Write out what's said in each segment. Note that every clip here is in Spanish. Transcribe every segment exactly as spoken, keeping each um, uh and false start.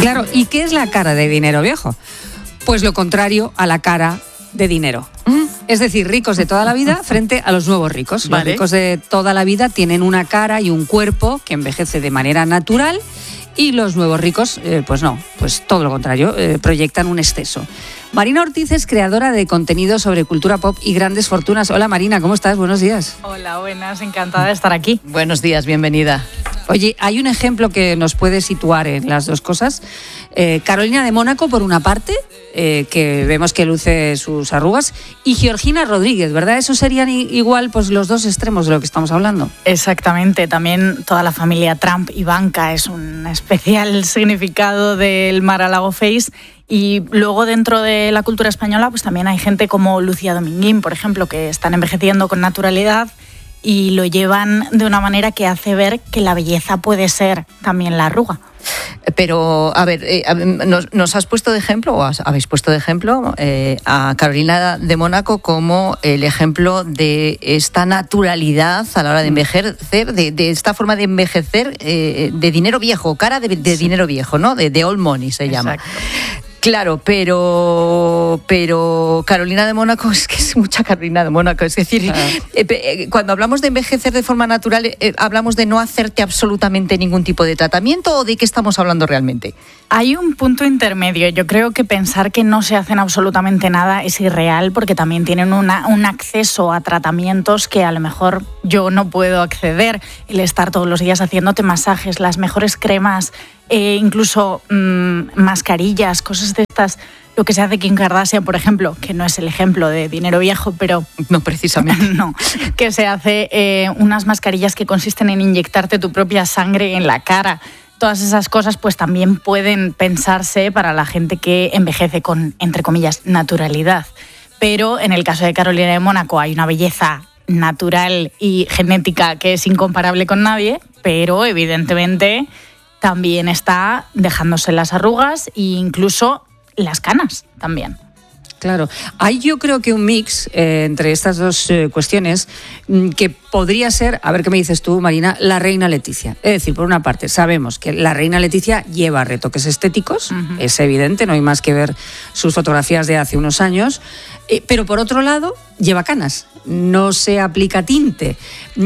Claro, ¿y qué es la cara de dinero viejo? Pues lo contrario a la cara de dinero. ¿Mm? Es decir, ricos de toda la vida frente a los nuevos ricos. Los Vale. ricos de toda la vida tienen una cara y un cuerpo que envejece de manera natural y los nuevos ricos, eh, pues no, pues todo lo contrario, eh, proyectan un exceso. Marina Ortiz es creadora de contenido sobre cultura pop y grandes fortunas. Hola Marina, ¿cómo estás? Buenos días. Hola, buenas, encantada de estar aquí. Buenos días, bienvenida. Oye, hay un ejemplo que nos puede situar en las dos cosas. Eh, Carolina de Mónaco, por una parte, eh, que vemos que luce sus arrugas, y Georgina Rodríguez, ¿verdad? Esos serían i- igual pues los dos extremos de lo que estamos hablando. Exactamente, también toda la familia Trump y Ivanka es un especial significado del Mar-a-Lago Face. Y luego dentro de la cultura española pues también hay gente como Lucía Dominguín, por ejemplo, que están envejeciendo con naturalidad y lo llevan de una manera que hace ver que la belleza puede ser también la arruga. Pero, a ver, eh, nos, nos has puesto de ejemplo, o has- habéis puesto de ejemplo eh, a Carolina de Mónaco como el ejemplo de esta naturalidad a la hora de envejecer, de, de esta forma de envejecer eh, de dinero viejo, cara de, de dinero viejo, ¿no? De, de old money se llama. Exacto. Claro, pero pero Carolina de Mónaco es que es mucha Carolina de Mónaco. Es decir, Claro. eh, eh, cuando hablamos de envejecer de forma natural, eh, hablamos de no hacerte absolutamente ningún tipo de tratamiento, ¿o de qué estamos hablando realmente? Hay un punto intermedio. Yo creo que pensar que no se hacen absolutamente nada es irreal porque también tienen una, un acceso a tratamientos que a lo mejor yo no puedo acceder. El estar todos los días haciéndote masajes, las mejores cremas, eh, incluso mmm, mascarillas, cosas de estas. Lo que se hace Kim Kardashian, por ejemplo, que no es el ejemplo de dinero viejo, pero No, precisamente. no, que se hace eh, unas mascarillas que consisten en inyectarte tu propia sangre en la cara. Todas esas cosas pues también pueden pensarse para la gente que envejece con, entre comillas, naturalidad. Pero en el caso de Carolina de Mónaco hay una belleza natural y genética que es incomparable con nadie, pero evidentemente también está dejándose las arrugas e incluso las canas también. Claro, hay yo creo que un mix eh, entre estas dos eh, cuestiones mm, que podría ser, a ver qué me dices tú, Marina, la reina Leticia. Es decir, por una parte, sabemos que la reina Leticia lleva retoques estéticos, uh-huh. Es evidente, no hay más que ver sus fotografías de hace unos años, eh, pero por otro lado, lleva canas, no se aplica tinte.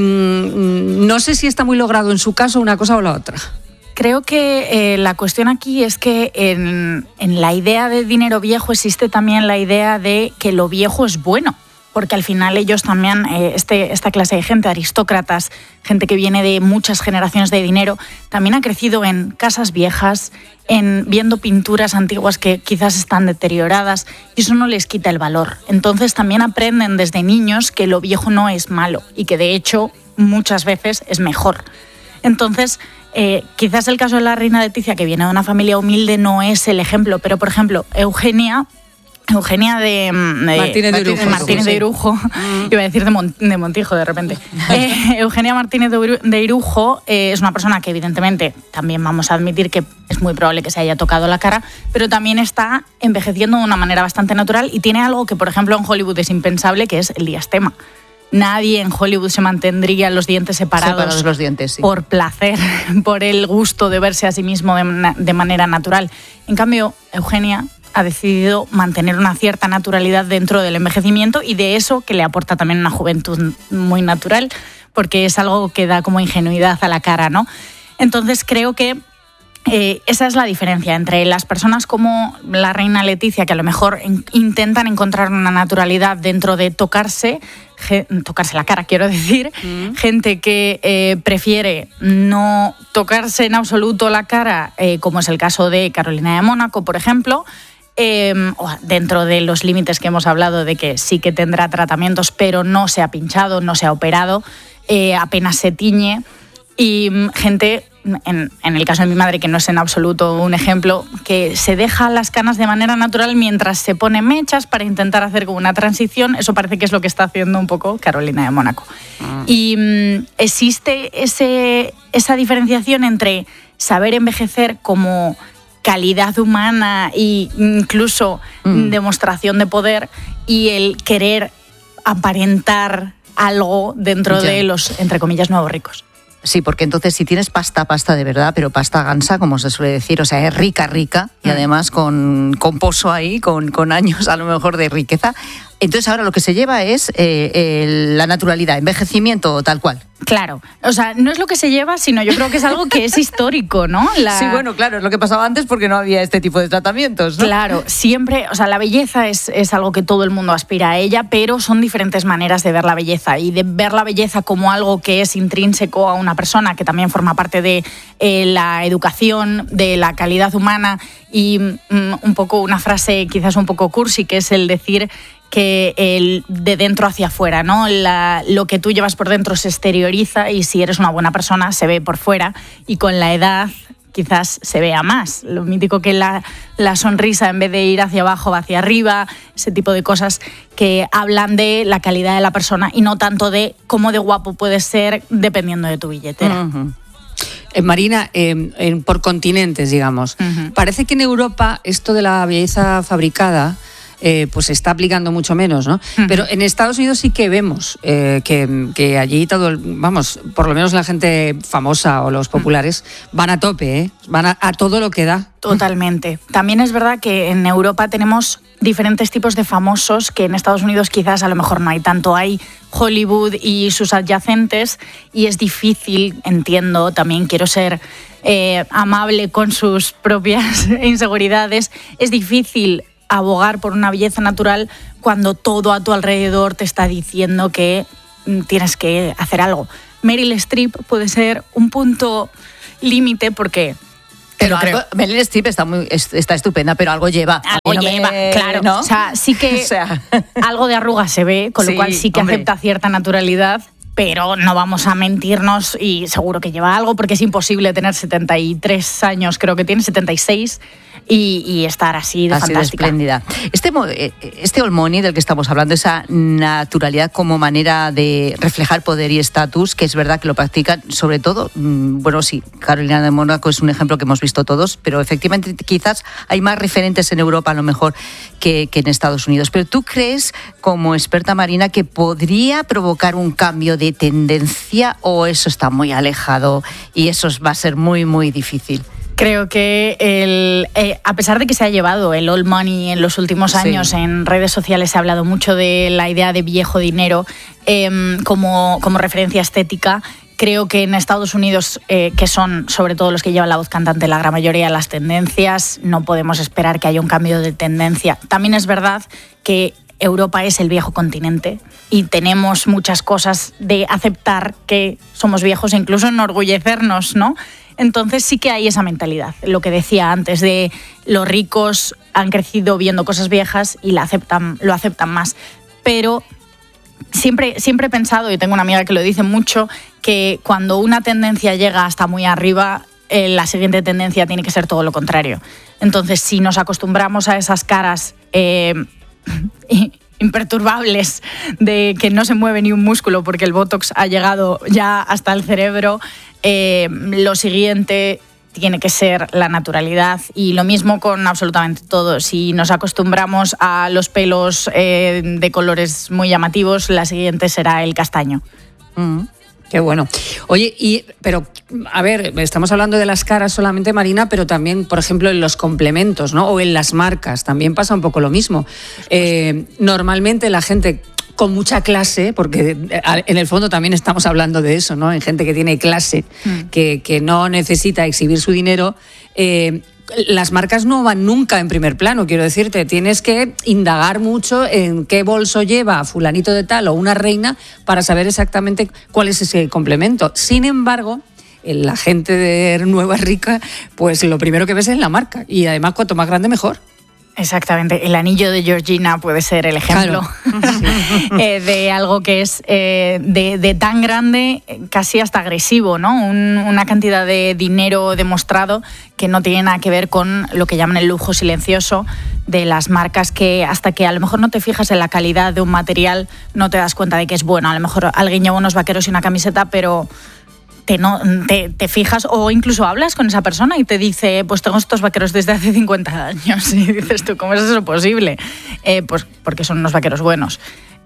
Mm, no sé si está muy logrado en su caso una cosa o la otra. Creo que eh, la cuestión aquí es que en, en la idea de dinero viejo existe también la idea de que lo viejo es bueno, porque al final ellos también, eh, este, esta clase de gente, aristócratas, gente que viene de muchas generaciones de dinero, también ha crecido en casas viejas, en viendo pinturas antiguas que quizás están deterioradas, y eso no les quita el valor. Entonces también aprenden desde niños que lo viejo no es malo y que de hecho muchas veces es mejor. Entonces, Eh, quizás el caso de la reina Leticia, que viene de una familia humilde, no es el ejemplo, pero por ejemplo, Eugenia, Eugenia de, de Martínez de Irujo, Martínez de Irujo, sí. Iba a decir de, Mon, de Montijo de repente. eh, Eugenia Martínez de, de Irujo eh, es una persona que evidentemente también vamos a admitir que es muy probable que se haya tocado la cara, pero también está envejeciendo de una manera bastante natural y tiene algo que, por ejemplo, en Hollywood es impensable, que es el diastema. Nadie en Hollywood se mantendría los dientes separados, Separados los dientes, sí. por placer, por el gusto de verse a sí mismo de, de manera natural. En cambio, Eugenia ha decidido mantener una cierta naturalidad dentro del envejecimiento y de eso que le aporta también una juventud muy natural, porque es algo que da como ingenuidad a la cara, ¿no? Entonces creo que Eh, esa es la diferencia entre las personas como la reina Leticia, que a lo mejor en, intentan encontrar una naturalidad dentro de tocarse, ge, tocarse la cara, quiero decir, mm. gente que eh, prefiere no tocarse en absoluto la cara, eh, como es el caso de Carolina de Mónaco, por ejemplo, eh, dentro de los límites que hemos hablado de que sí que tendrá tratamientos, pero no se ha pinchado, no se ha operado, eh, apenas se tiñe, y gente... En, en el caso de mi madre, que no es en absoluto un ejemplo, que se deja las canas de manera natural mientras se pone mechas para intentar hacer como una transición. Eso parece que es lo que está haciendo un poco Carolina de Mónaco. Mm. Y mm, existe ese, esa diferenciación entre saber envejecer como calidad humana e incluso mm. demostración de poder y el querer aparentar algo dentro ya. de los, entre comillas, nuevos ricos. Sí, porque entonces si tienes pasta, pasta de verdad, pero pasta gansa, como se suele decir, o sea, es rica, rica, y además con, con pozo ahí, con, con años a lo mejor de riqueza. Entonces ahora lo que se lleva es eh, eh, la naturalidad, envejecimiento tal cual. Claro, o sea, no es lo que se lleva, sino yo creo que es algo que es histórico, ¿no? La... Sí, bueno, claro, es lo que pasaba antes porque no había este tipo de tratamientos, ¿no? Claro, siempre, o sea, la belleza es, es algo que todo el mundo aspira a ella, pero son diferentes maneras de ver la belleza y de ver la belleza como algo que es intrínseco a una persona, que también forma parte de eh, la educación, de la calidad humana y mm, un poco una frase quizás un poco cursi, que es el decir que el de dentro hacia afuera, ¿no? La, lo que tú llevas por dentro se exterioriza y si eres una buena persona se ve por fuera y con la edad quizás se vea más. Lo mítico que la, la sonrisa en vez de ir hacia abajo va hacia arriba, ese tipo de cosas que hablan de la calidad de la persona y no tanto de cómo de guapo puedes ser dependiendo de tu billetera. Uh-huh. Eh, Marina, eh, eh, por continentes, digamos, uh-huh. Parece que en Europa esto de la belleza fabricada Eh, pues se está aplicando mucho menos, ¿no? Uh-huh. Pero en Estados Unidos sí que vemos eh, que, que allí todo, el, vamos, por lo menos la gente famosa o los populares uh-huh. van a tope, ¿eh? Van a, a todo lo que da. Totalmente. También es verdad que en Europa tenemos diferentes tipos de famosos que en Estados Unidos quizás a lo mejor no hay tanto. Hay Hollywood y sus adyacentes y es difícil, entiendo, también quiero ser eh, amable con sus propias inseguridades, es difícil abogar por una belleza natural cuando todo a tu alrededor te está diciendo que tienes que hacer algo. Meryl Streep puede ser un punto límite porque... Pero algo, Meryl Streep está, muy, está estupenda, pero algo lleva. Algo no lleva, me... claro. ¿No? O sea, sí que o sea... algo de arruga se ve, con sí, lo cual sí que hombre. acepta cierta naturalidad, pero no vamos a mentirnos y seguro que lleva algo porque es imposible tener setenta y tres años, creo que tiene setenta y seis, y, y estar así de así fantástica. De espléndida. Este, este old money del que estamos hablando, esa naturalidad como manera de reflejar poder y estatus, que es verdad que lo practican sobre todo, bueno, sí, Carolina de Mónaco es un ejemplo que hemos visto todos, pero efectivamente quizás hay más referentes en Europa a lo mejor que, que en Estados Unidos. Pero ¿tú crees, como experta, Marina, que podría provocar un cambio de tendencia o eso está muy alejado y eso va a ser muy, muy difícil? Creo que el, eh, a pesar de que se ha llevado el old money en los últimos años, sí. En redes sociales se ha hablado mucho de la idea de viejo dinero eh, como, como referencia estética. Creo que en Estados Unidos, eh, que son sobre todo los que llevan la voz cantante la gran mayoría de las tendencias, no podemos esperar que haya un cambio de tendencia. También es verdad que Europa es el viejo continente y tenemos muchas cosas de aceptar que somos viejos e incluso enorgullecernos, ¿no? Entonces sí que hay esa mentalidad, lo que decía antes, de los ricos han crecido viendo cosas viejas y la aceptan, lo aceptan más. Pero siempre, siempre he pensado, y tengo una amiga que lo dice mucho, que cuando una tendencia llega hasta muy arriba, eh, la siguiente tendencia tiene que ser todo lo contrario. Entonces, si nos acostumbramos a esas caras eh, imperturbables de que no se mueve ni un músculo porque el Botox ha llegado ya hasta el cerebro, eh, lo siguiente tiene que ser la naturalidad y lo mismo con absolutamente todo. Si nos acostumbramos a los pelos eh, de colores muy llamativos, la siguiente será el castaño. Mm. Qué bueno. Oye, y pero a ver, estamos hablando de las caras solamente, Marina, pero también, por ejemplo, en los complementos, ¿no? O en las marcas, también pasa un poco lo mismo. Eh, normalmente la gente con mucha clase, porque en el fondo también estamos hablando de eso, ¿no? En gente que tiene clase, mm. que, que no necesita exhibir su dinero, eh, las marcas no van nunca en primer plano, quiero decirte, tienes que indagar mucho en qué bolso lleva fulanito de tal o una reina para saber exactamente cuál es ese complemento. Sin embargo, la gente de nueva rica, pues lo primero que ves es la marca y además cuanto más grande mejor. Exactamente, el anillo de Georgina puede ser el ejemplo claro. sí. eh, de algo que es eh, de, de tan grande, casi hasta agresivo, ¿no? Un, una cantidad de dinero demostrado que no tiene nada que ver con lo que llaman el lujo silencioso de las marcas, que hasta que a lo mejor no te fijas en la calidad de un material no te das cuenta de que es bueno. A lo mejor alguien lleva unos vaqueros y una camiseta, pero Te, no, te, te fijas o incluso hablas con esa persona y te dice, pues tengo estos vaqueros desde hace cincuenta años. Y dices tú, ¿cómo es eso posible? Eh, pues porque son unos vaqueros buenos.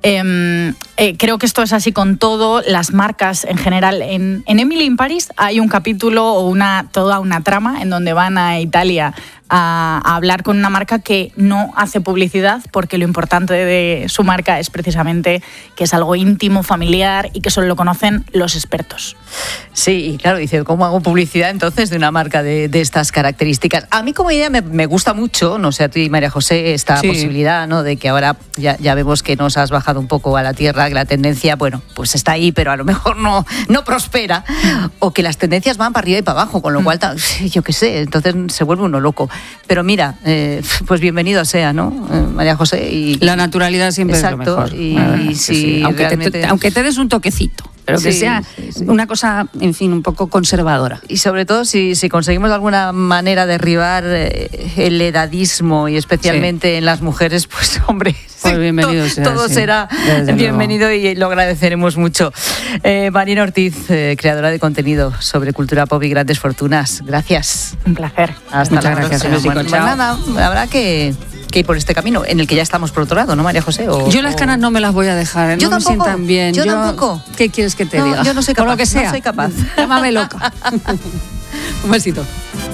Eh, eh, creo que esto es así con todo, las marcas en general. En, en Emily in Paris hay un capítulo o una, toda una trama en donde van a Italia a, a hablar con una marca que no hace publicidad, porque lo importante de su marca es precisamente que es algo íntimo, familiar y que solo lo conocen los expertos. Sí, y claro, dice, ¿cómo hago publicidad entonces de una marca de, de estas características? A mí como idea me, me gusta mucho, no sé a ti, María José, esta sí. posibilidad, ¿no?, de que ahora ya, ya vemos que nos has bajado un poco a la tierra, que la tendencia, bueno, pues está ahí, pero a lo mejor no, no prospera, o que las tendencias van para arriba y para abajo, con lo cual, yo qué sé, entonces se vuelve uno loco. Pero mira, eh, pues bienvenido sea, ¿no, eh, María José? Y, la naturalidad siempre exacto, es lo mejor. Y, ver, y si sí. aunque, realmente... te, aunque te des un toquecito. Pero que sí, sea sí, sí. una cosa, en fin, un poco conservadora. Y sobre todo si, si conseguimos de alguna manera derribar el edadismo, y especialmente sí. en las mujeres, pues hombre, pues bienvenido to, sea, todo sí. será Desde bienvenido luego. Y lo agradeceremos mucho. Eh, Marina Ortiz, eh, creadora de contenido sobre cultura pop y grandes fortunas. Gracias. Un placer. Hasta Muchas la gracias. próxima. Bueno, pues nada, habrá que... que ir por este camino, en el que ya estamos por otro lado, ¿no, María José? O, yo las canas no me las voy a dejar, ¿eh? Yo no tampoco, me sientan bien. Yo, yo tampoco. ¿Qué quieres que te no, diga? Yo no soy capaz, por lo que sea. No soy capaz. Llámame loca. Un besito.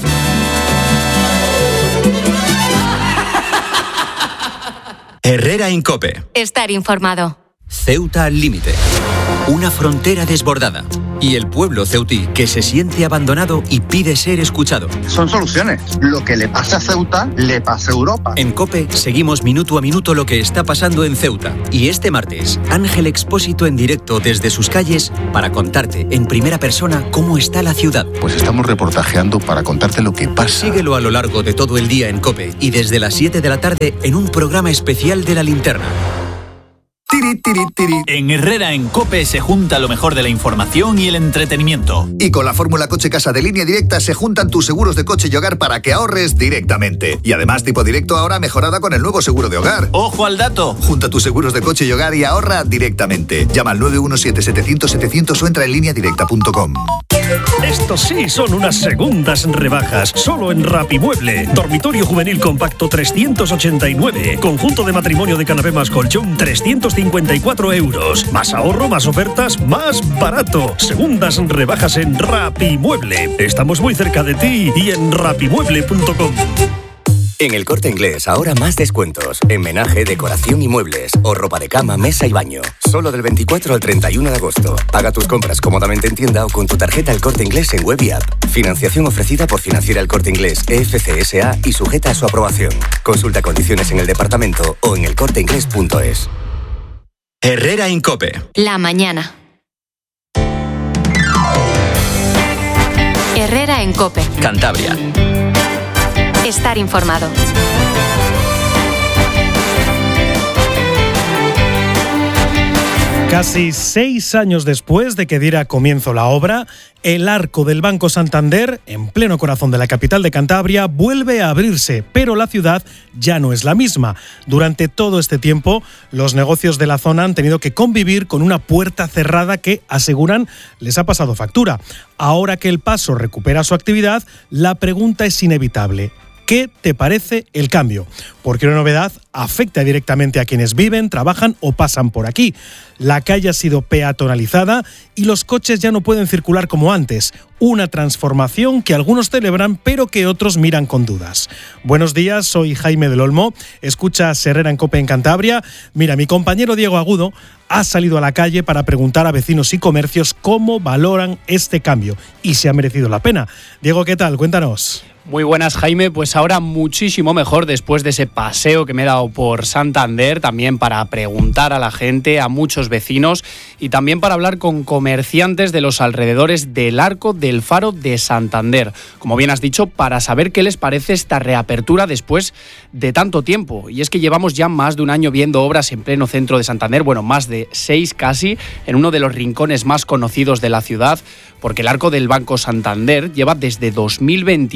Herrera en COPE. Estar informado. Ceuta al límite. Una frontera desbordada. Y el pueblo ceutí que se siente abandonado y pide ser escuchado. Son soluciones. Lo que le pasa a Ceuta, le pasa a Europa. En COPE seguimos minuto a minuto lo que está pasando en Ceuta. Y este martes, Ángel Expósito en directo desde sus calles para contarte en primera persona cómo está la ciudad. Pues estamos reportajeando para contarte lo que pasa. Síguelo a lo largo de todo el día en COPE y desde las siete de la tarde en un programa especial de La Linterna. Tiri, tiri, tiri. En Herrera en COPE se junta lo mejor de la información y el entretenimiento. Y con la fórmula Coche Casa de Línea Directa se juntan tus seguros de coche y hogar para que ahorres directamente. Y además tipo directo ahora mejorada con el nuevo seguro de hogar. ¡Ojo al dato! Junta tus seguros de coche y hogar y ahorra directamente. Llama al nueve uno siete, setecientos, setecientos o entra en línea directa punto com. Estos sí son unas segundas rebajas, solo en Rapimueble. Dormitorio juvenil compacto trescientos ochenta y nueve. Conjunto de matrimonio de canapé más colchón trescientos cincuenta y cuatro euros. Más ahorro, más ofertas, más barato. Segundas rebajas en Rapimueble. Estamos muy cerca de ti y en rapimueble punto com. En El Corte Inglés ahora más descuentos. En menaje, decoración y muebles. O ropa de cama, mesa y baño. Solo del veinticuatro al treinta y uno de agosto. Paga tus compras cómodamente en tienda o con tu tarjeta El Corte Inglés en web y app. Financiación ofrecida por Financiera El Corte Inglés E F C S A y sujeta a su aprobación. Consulta condiciones en el departamento o en el corte inglés punto es. Herrera en COPE. La mañana. Herrera en COPE. Cantabria. Estar informado. Casi seis años después de que diera comienzo la obra, el arco del Banco Santander, en pleno corazón de la capital de Cantabria, vuelve a abrirse, pero la ciudad ya no es la misma. Durante todo este tiempo, los negocios de la zona han tenido que convivir con una puerta cerrada que, aseguran, les ha pasado factura. Ahora que el Paso recupera su actividad, la pregunta es inevitable. ¿Qué te parece el cambio? Porque una novedad afecta directamente a quienes viven, trabajan o pasan por aquí. La calle ha sido peatonalizada y los coches ya no pueden circular como antes. Una transformación que algunos celebran, pero que otros miran con dudas. Buenos días, soy Jaime del Olmo. Escuchas Herrera en COPE en Cantabria. Mira, mi compañero Diego Agudo ha salido a la calle para preguntar a vecinos y comercios cómo valoran este cambio y si ha merecido la pena. Diego, ¿qué tal? Cuéntanos. Muy buenas, Jaime. Pues ahora muchísimo mejor después de ese paseo que me he dado por Santander, también para preguntar a la gente, a muchos vecinos y también para hablar con comerciantes de los alrededores del Arco del Faro de Santander. Como bien has dicho, para saber qué les parece esta reapertura después de tanto tiempo. Y es que llevamos ya más de un año viendo obras en pleno centro de Santander, bueno, más de seis casi, en uno de los rincones más conocidos de la ciudad, porque el Arco del Banco Santander lleva desde dos mil veintiuno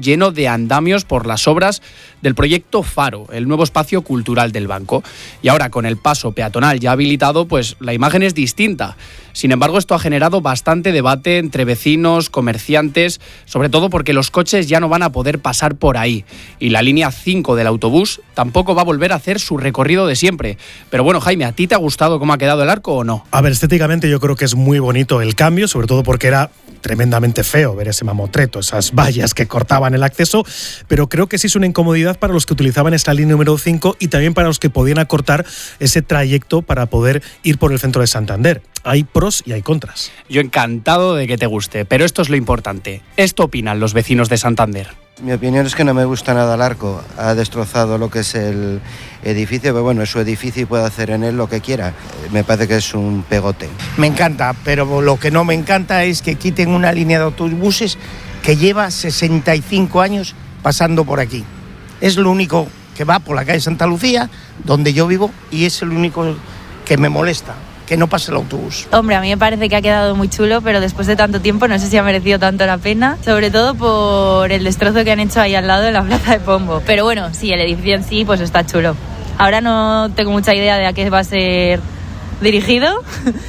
lleno de andamios por las obras del proyecto Faro, el nuevo espacio cultural del banco. Y ahora, con el paso peatonal ya habilitado, pues la imagen es distinta. Sin embargo, esto ha generado bastante debate entre vecinos, comerciantes, sobre todo porque los coches ya no van a poder pasar por ahí. Y la línea cinco del autobús tampoco va a volver a hacer su recorrido de siempre. Pero bueno, Jaime, ¿a ti te ha gustado cómo ha quedado el arco o no? A ver, estéticamente yo creo que es muy bonito el cambio, sobre todo porque era tremendamente feo ver ese mamotreto, esas vallas que cortaban el acceso, pero creo que sí es una incomodidad para los que utilizaban esta línea número cinco y también para los que podían acortar ese trayecto para poder ir por el centro de Santander. Hay pros y hay contras. Yo encantado de que te guste, pero esto es lo importante. Esto opinan los vecinos de Santander. Mi opinión es que no me gusta nada el arco. Ha destrozado lo que es el edificio, pero bueno, es su edificio y puede hacer en él lo que quiera. Me parece que es un pegote. Me encanta, pero lo que no me encanta es que quiten una línea de autobuses que lleva sesenta y cinco años pasando por aquí. Es lo único que va por la calle Santa Lucía, donde yo vivo, y es el único que me molesta, que no pase el autobús. Hombre, a mí me parece que ha quedado muy chulo, pero después de tanto tiempo no sé si ha merecido tanto la pena, sobre todo por el destrozo que han hecho ahí al lado de la Plaza de Pombo. Pero bueno, sí, el edificio en sí pues está chulo. Ahora no tengo mucha idea de a qué va a ser dirigido,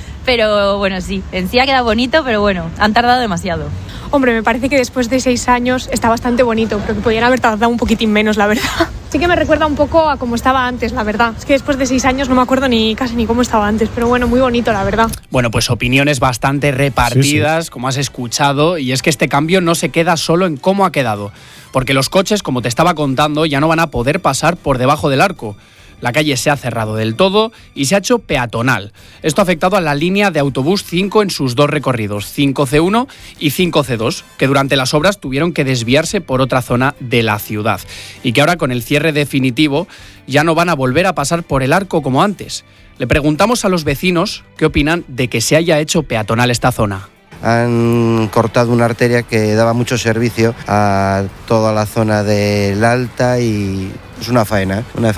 pero bueno, sí, en sí ha quedado bonito, pero bueno, han tardado demasiado. Hombre, me parece que después de seis años está bastante bonito, pero que podrían haber tardado un poquitín menos, la verdad. Sí que me recuerda un poco a cómo estaba antes, la verdad. Es que después de seis años no me acuerdo ni casi ni cómo estaba antes, pero bueno, muy bonito, la verdad. Bueno, pues opiniones bastante repartidas, sí, sí. como has escuchado, y es que este cambio no se queda solo en cómo ha quedado, porque los coches, como te estaba contando, ya no van a poder pasar por debajo del arco. La calle se ha cerrado del todo y se ha hecho peatonal. Esto ha afectado a la línea de autobús cinco en sus dos recorridos, cinco ce uno y cinco ce dos, que durante las obras tuvieron que desviarse por otra zona de la ciudad. Y que ahora, con el cierre definitivo, ya no van a volver a pasar por el arco como antes. Le preguntamos a los vecinos qué opinan de que se haya hecho peatonal esta zona. Han cortado una arteria que daba mucho servicio a toda la zona del Alta y es una faena, una